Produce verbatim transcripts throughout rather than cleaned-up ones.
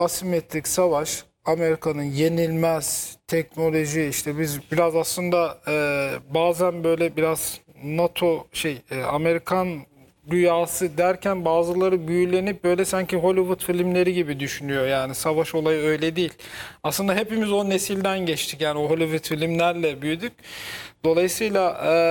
asimetrik savaş, Amerika'nın yenilmez teknoloji, işte biz biraz aslında e, bazen böyle biraz NATO şey e, Amerikan rüyası derken bazıları büyülenip böyle sanki Hollywood filmleri gibi düşünüyor. Yani savaş olayı öyle değil. Aslında hepimiz o nesilden geçtik, yani o Hollywood filmlerle büyüdük. Dolayısıyla e,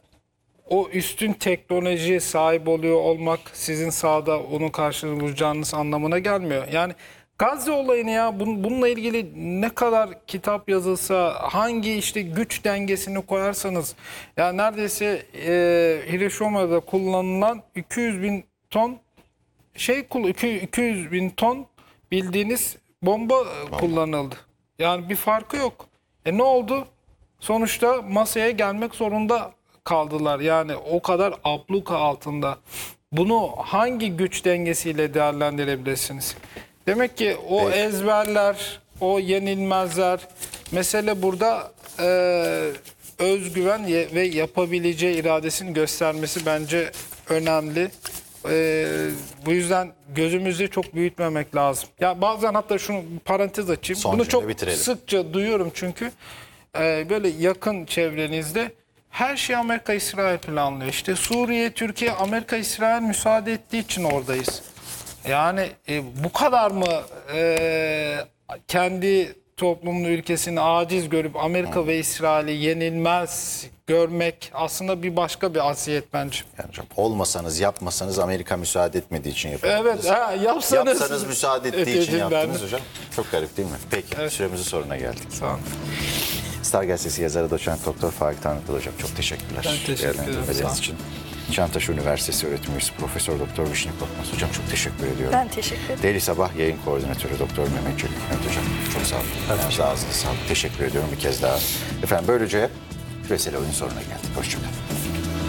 o üstün teknolojiye sahip oluyor olmak sizin sahada onun karşılığını bulacağınız anlamına gelmiyor. Yani Gazze olayını, ya bun, bununla ilgili ne kadar kitap yazılsa, hangi işte güç dengesini koyarsanız, ya neredeyse e, Hiroşima'da kullanılan iki yüz bin ton şey iki yüz bin ton bildiğiniz bomba kullanıldı. Yani bir farkı yok. E ne oldu? Sonuçta masaya gelmek zorunda kaldılar. Yani o kadar abluka altında. Bunu hangi güç dengesiyle değerlendirebilirsiniz? Demek ki o Peki. ezberler, o yenilmezler. Mesele burada e, özgüven ve yapabileceği iradesini göstermesi bence önemli. E, bu yüzden gözümüzü çok büyütmemek lazım. Ya bazen hatta şunu parantez açayım. Son Bunu cümle çok bitirelim. sıkça duyuyorum çünkü e, böyle yakın çevrenizde her şey Amerika-İsrail planlıyor. İşte Suriye, Türkiye, Amerika-İsrail müsaade ettiği için oradayız. Yani e, bu kadar mı e, kendi toplumunu, ülkesini aciz görüp Amerika ve İsrail'i yenilmez görmek aslında bir başka bir asiyet bence. Yani hocam, olmasanız, yapmasanız Amerika müsaade etmediği için yapıyorsunuz. Evet, ha, yapsanız, Yapsanız müsaade ettiği için Efendim, yaptınız ben- hocam. Çok garip değil mi? Peki, Evet. süremizin sonuna geldik. Sağ olun. Star Gazetesi yazarı doçent doktor Faik Tanrıkıl hocam, çok teşekkürler. Ben teşekkür ederim, Değerlendirmeleriniz sağ olun. için. Nişantaşı Üniversitesi öğretim üyesi Profesör Doktor Vişne Korkmaz hocam, çok teşekkür ediyorum. Ben teşekkür ederim. Daily Sabah yayın koordinatörü Doktor Mehmet Çelik Mehmet hocam, çok sağ olun. Ayağınıza, ağzınıza sağlık. Teşekkür ediyorum bir kez daha. Efendim, böylece küresel oyun sonuna geldik. Hoşçakalın.